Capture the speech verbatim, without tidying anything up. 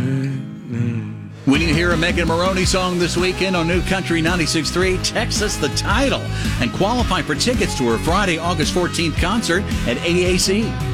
When you hear a Megan Maroney song this weekend on New Country ninety-six point three, text us the title and qualify for tickets to her Friday, August fourteenth concert at A A C.